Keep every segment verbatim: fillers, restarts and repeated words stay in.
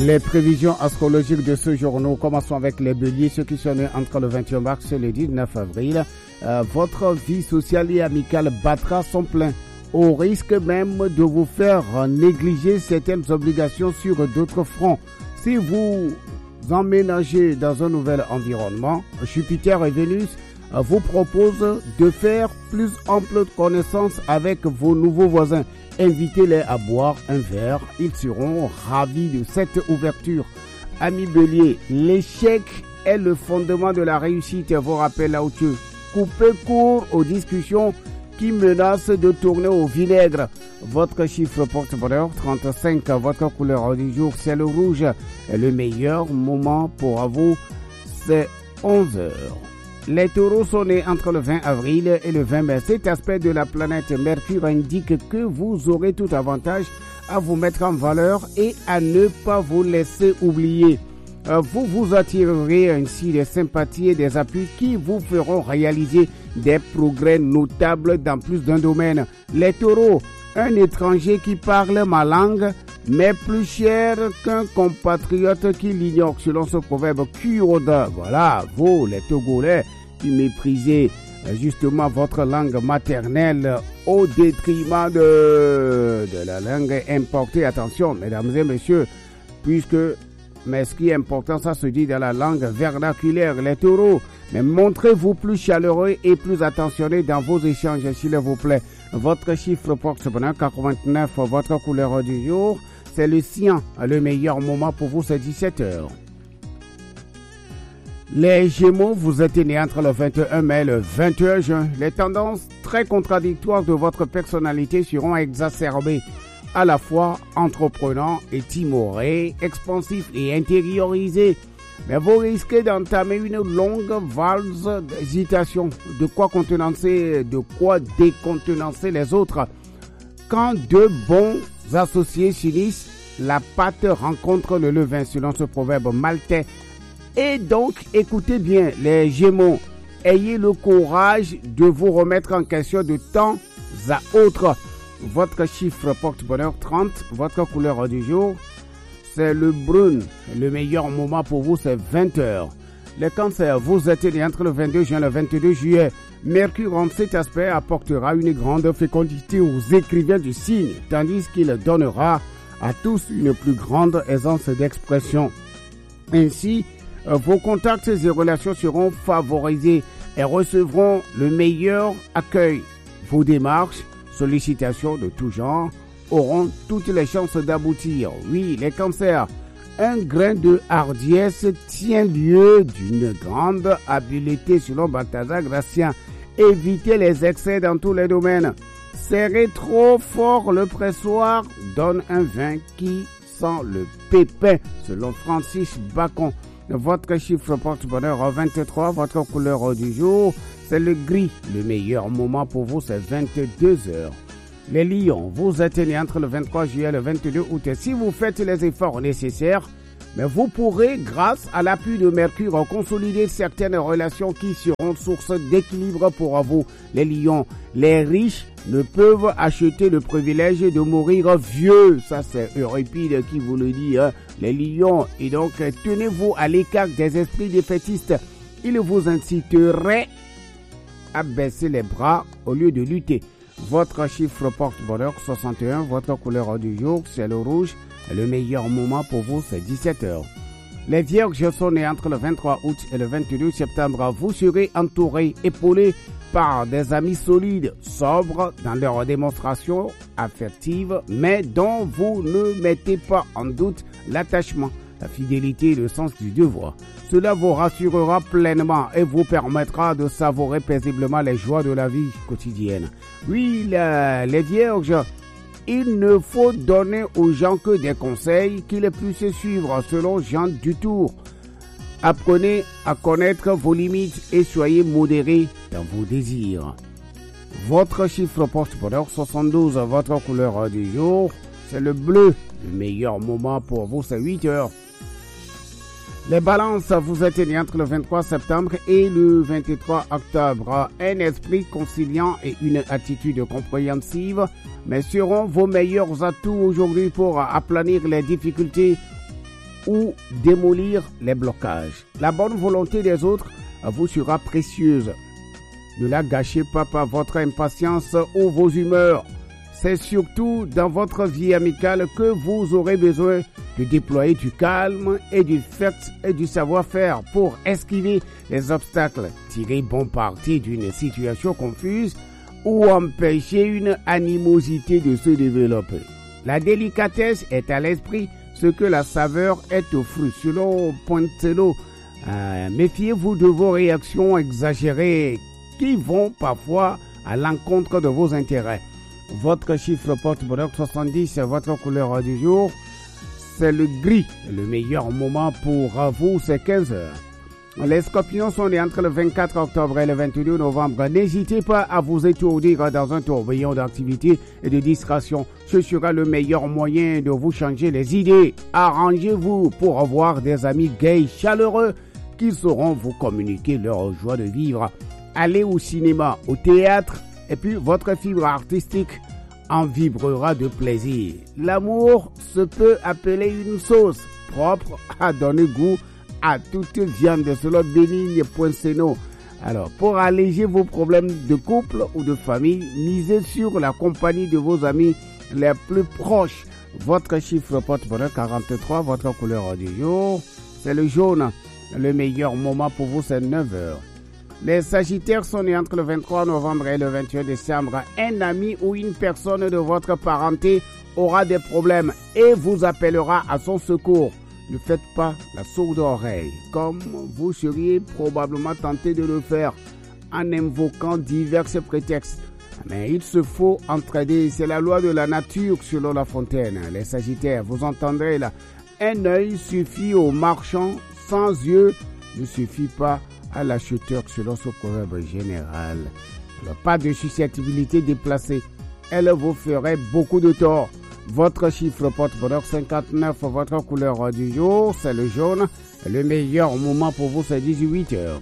Les prévisions astrologiques de ce jour, nous commençons avec les béliers, ceux qui sont nés entre le vingt et un mars et le dix-neuf avril. Euh, votre vie sociale et amicale battra son plein, au risque même de vous faire négliger certaines obligations sur d'autres fronts. Si vous emménagez dans un nouvel environnement, Jupiter et Vénus vous proposent de faire plus ample connaissance avec vos nouveaux voisins. Invitez-les à boire un verre, ils seront ravis de cette ouverture. Amis bélier, l'échec est le fondement de la réussite, vous rappelle là Dieu. Coupez court aux discussions qui menacent de tourner au vinaigre. Votre chiffre porte-bonheur trente-cinq, votre couleur du jour c'est le rouge. Et le meilleur moment pour vous c'est onze heures. Les taureaux sont nés entre le vingt avril et le vingt mai. Cet aspect de la planète Mercure indique que vous aurez tout avantage à vous mettre en valeur et à ne pas vous laisser oublier. Vous vous attirerez ainsi des sympathies et des appuis qui vous feront réaliser des progrès notables dans plus d'un domaine. Les taureaux, un étranger qui parle ma langue m'est plus cher qu'un compatriote qui l'ignore, selon ce proverbe kurde. Voilà, vous les Togolais qui méprisez justement votre langue maternelle au détriment de, de la langue importée. Attention, mesdames et messieurs, puisque mais ce qui est important, ça se dit dans la langue vernaculaire, les taureaux. Mais montrez-vous plus chaleureux et plus attentionné dans vos échanges, s'il vous plaît. Votre chiffre porte-bonheur quatre-vingt-neuf, votre couleur du jour, c'est le cyan. Le meilleur moment pour vous, c'est dix-sept heures. Les Gémeaux, vous êtes nés entre le vingt et un mai et le vingt et un juin. Les tendances très contradictoires de votre personnalité seront exacerbées. À la fois entreprenant et timoré, expansif et intériorisé. Mais vous risquez d'entamer une longue valse d'hésitation. De quoi contenancer, de quoi décontenancer les autres. Quand deux bons associés s'unissent, la pâte rencontre le levain, selon ce proverbe maltais. Et donc, écoutez bien, les Gémeaux, ayez le courage de vous remettre en question de temps à autre. Votre chiffre porte-bonheur trente, votre couleur du jour, c'est le brun. Le meilleur moment pour vous, c'est vingt heures. Les cancers, vous êtes nés entre le vingt-deux juin et le vingt-deux juillet. Mercure en cet aspect apportera une grande fécondité aux écrivains du signe, tandis qu'il donnera à tous une plus grande aisance d'expression. Ainsi, vos contacts et relations seront favorisés et recevront le meilleur accueil. Vos démarches, sollicitations de tout genre auront toutes les chances d'aboutir. Oui, les cancers, un grain de hardiesse tient lieu d'une grande habileté selon Balthazar Gracien. Évitez les excès dans tous les domaines. Serrez trop fort le pressoir donne un vin qui sent le pépin, selon Francis Bacon. Votre chiffre porte-bonheur vingt-trois, votre couleur du jour, c'est le gris. Le meilleur moment pour vous, c'est vingt-deux heures. Les lions, vous êtes nés entre le vingt-trois juillet et le vingt-deux août. Si vous faites les efforts nécessaires, mais vous pourrez, grâce à l'appui de Mercure, consolider certaines relations qui seront source d'équilibre pour vous. Les lions, les riches ne peuvent acheter le privilège de mourir vieux. Ça, c'est Euripide qui vous le dit, hein. Les lions. Et donc, tenez-vous à l'écart des esprits défaitistes. Ils vous inciteraient à baisser les bras au lieu de lutter. Votre chiffre porte-bonheur soixante et un, votre couleur du jour, c'est le rouge. Le meilleur moment pour vous, c'est dix-sept heures. Les vierges sont nés entre le vingt-trois août et le vingt-deux septembre. Vous serez entourés, épaulés par des amis solides, sobres dans leurs démonstrations affectives, mais dont vous ne mettez pas en doute l'attachement, la fidélité et le sens du devoir. Cela vous rassurera pleinement et vous permettra de savourer paisiblement les joies de la vie quotidienne. Oui, la, les vierges, il ne faut donner aux gens que des conseils qu'ils puissent suivre selon Jean Dutour. Apprenez à connaître vos limites et soyez modérés dans vos désirs. Votre chiffre porte-bonheur soixante-douze, votre couleur du jour, c'est le bleu. Le meilleur moment pour vous, c'est huit heures. Les balances, vous êtes nés entre le vingt-trois septembre et le vingt-trois octobre. Un esprit conciliant et une attitude compréhensive, mais seront vos meilleurs atouts aujourd'hui pour aplanir les difficultés ou démolir les blocages. La bonne volonté des autres vous sera précieuse. Ne la gâchez pas par votre impatience ou vos humeurs. C'est surtout dans votre vie amicale que vous aurez besoin de déployer du calme et du fait et du savoir-faire pour esquiver les obstacles, tirer bon parti d'une situation confuse ou empêcher une animosité de se développer. La délicatesse est à l'esprit ce que la saveur est au fruit. Selon Poncello, euh, méfiez-vous de vos réactions exagérées qui vont parfois à l'encontre de vos intérêts. Votre chiffre porte-bonheur soixante-dix, votre couleur du jour, c'est le gris. Le meilleur moment pour vous, c'est quinze heures. Les scorpions sont nés entre le vingt-quatre octobre et le vingt-deux novembre. N'hésitez pas à vous étourdir dans un tourbillon d'activités et de distractions. Ce sera le meilleur moyen de vous changer les idées. Arrangez-vous pour avoir des amis gays, chaleureux, qui sauront vous communiquer leur joie de vivre. Allez au cinéma, au théâtre, et puis votre fibre artistique en vibrera de plaisir. L'amour se peut appeler une sauce propre à donner goût à toute viande, selon Bénigne Poinseno. Alors, pour alléger vos problèmes de couple ou de famille, misez sur la compagnie de vos amis les plus proches. Votre chiffre porte-bonheur quarante-trois, votre couleur du jour, c'est le jaune. Le meilleur moment pour vous, c'est neuf heures. Les Sagittaires sont nés entre le vingt-trois novembre et le vingt-et-un décembre. Un ami ou une personne de votre parenté aura des problèmes et vous appellera à son secours. Ne faites pas la sourde oreille, comme vous seriez probablement tenté de le faire en invoquant divers prétextes. Mais il se faut entraider, c'est la loi de la nature selon La Fontaine. Les Sagittaires, vous entendrez là, un œil suffit au marchand, sans yeux ne suffit pas à l'acheteur selon ce proverbe général. Alors, pas de susceptibilité déplacée, elle vous ferait beaucoup de tort. Votre chiffre porte-bonheur cinquante-neuf, votre couleur du jour, c'est le jaune. Le meilleur moment pour vous, c'est dix-huit heures.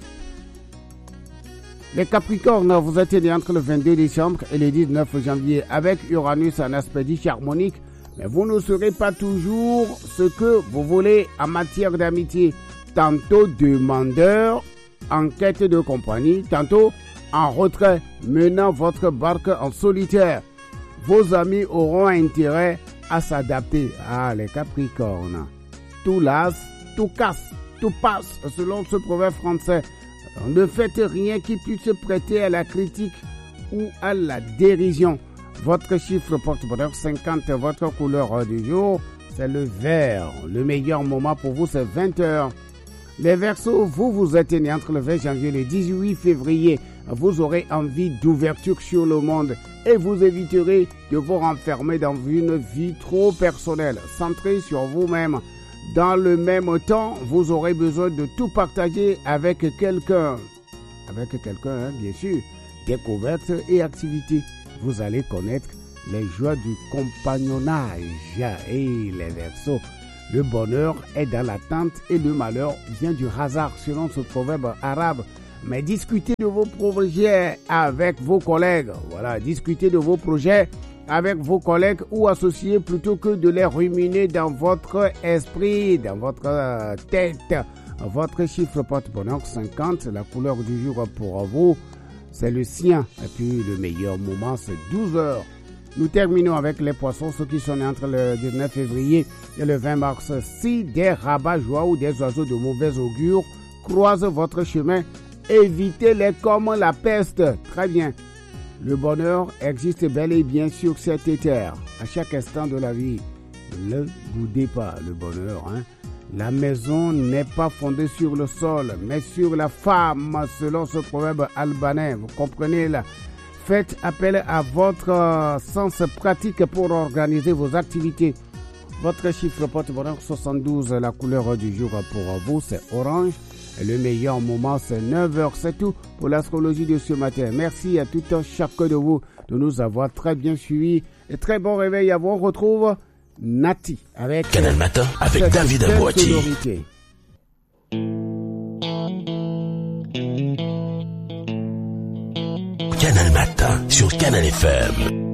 Les Capricornes, vous êtes nés entre le vingt-deux décembre et le dix-neuf janvier avec Uranus en aspect disharmonique, mais vous ne serez pas toujours ce que vous voulez en matière d'amitié. Tantôt demandeur, en quête de compagnie, tantôt en retrait, menant votre barque en solitaire. Vos amis auront intérêt à s'adapter. Ah, les Capricornes. Tout lasse, tout casse, tout passe, selon ce proverbe français. Alors, ne faites rien qui puisse se prêter à la critique ou à la dérision. Votre chiffre porte-bonheur cinquante, votre couleur du jour, c'est le vert. Le meilleur moment pour vous, c'est vingt heures. Les Verseaux, vous vous êtes nés entre le vingt janvier et le dix-huit février. Vous aurez envie d'ouverture sur le monde et vous éviterez de vous renfermer dans une vie trop personnelle, centrée sur vous-même. Dans le même temps, vous aurez besoin de tout partager avec quelqu'un. Avec quelqu'un, hein, bien sûr. Découvertes et activités. Vous allez connaître les joies du compagnonnage. Et les Verseaux, le bonheur est dans l'attente et le malheur vient du hasard, selon ce proverbe arabe. Mais discutez de vos projets avec vos collègues. Voilà, discutez de vos projets avec vos collègues ou associés plutôt que de les ruminer dans votre esprit, dans votre tête. Votre chiffre porte-bonheur cinquante, la couleur du jour pour vous, c'est le sien. Et puis le meilleur moment, c'est douze heures. Nous terminons avec les poissons, ceux qui sont nés entre le dix-neuf février et le vingt mars. Si des rabat-joie ou des oiseaux de mauvais augure croisent votre chemin, évitez-les comme la peste. Très bien. Le bonheur existe bel et bien sur cette terre. À chaque instant de la vie, ne le boudez pas, le bonheur. Hein? La maison n'est pas fondée sur le sol, mais sur la femme, selon ce proverbe albanais. Vous comprenez là? Faites appel à votre sens pratique pour organiser vos activités. Votre chiffre porte-bonheur soixante-douze, la couleur du jour pour vous, c'est orange. Et le meilleur moment, c'est neuf heures. C'est tout pour l'astrologie de ce matin. Merci à tout un chacun de vous de nous avoir très bien suivis. Et très bon réveil à vous. On retrouve Nati avec Canal Matin avec David Abouati. Canal Matin sur Canal F M.